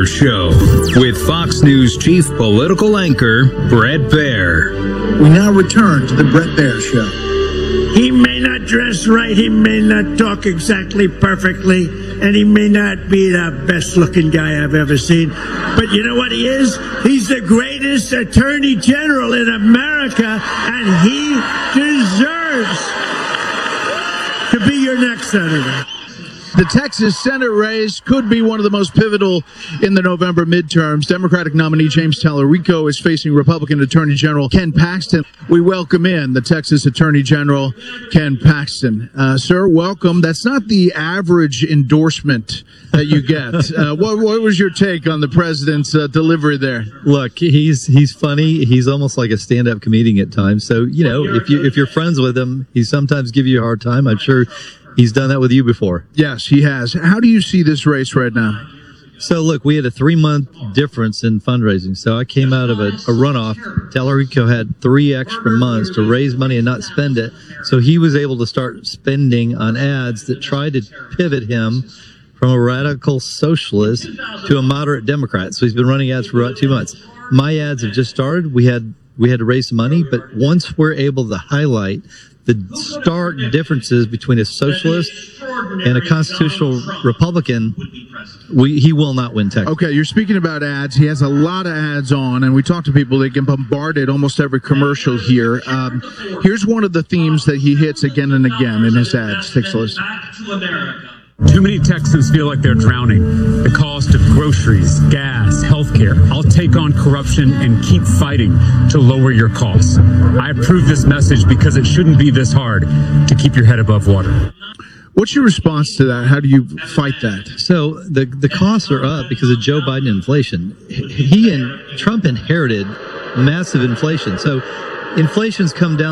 Show with Fox News chief political anchor Bret Baier. We now return to the Bret Baier Show. He may not dress right, he may not talk exactly perfectly, and he may not be the best-looking guy I've ever seen. But you know what he is? He's the greatest attorney general in America, and he deserves to be your next senator. The Texas Senate race could be one of the most pivotal in the November midterms. Democratic nominee James Tallarico is facing Republican Attorney General Ken Paxton. We welcome in the Texas Attorney General, Ken Paxton. Sir, welcome. That's not the average endorsement that you get. What was your take on the president's delivery there? Look, he's funny. He's almost like a stand-up comedian at times. So, you know, if you're friends with him, he sometimes gives you a hard time. I'm sure he's done that with you before. Yes, he has. How do you see this race right now? So, look, we had a 3-month difference in fundraising. So I came out of a runoff. Tallarico had 3 extra months to raise money and not spend it. So he was able to start spending on ads that tried to pivot him from a radical socialist to a moderate Democrat. So he's been running ads for about 2 months. My ads have just started. We had to raise some money, but once we're able to highlight the stark differences between a socialist and a constitutional Republican, he will not win Texas. Okay, you're speaking about ads. He has a lot of ads on, and we talk to people. They get bombarded almost every commercial here. Here's one of the themes that he hits again and again in his ads. Take a listen. Too many Texans feel like they're drowning. The cost of groceries, gas, healthcare. I'll take on corruption and keep fighting to lower your costs. I approve this message because it shouldn't be this hard to keep your head above water. What's your response to that? How do you fight that? So the costs are up because of Joe Biden inflation. He and Trump inherited massive inflation. So inflation's come down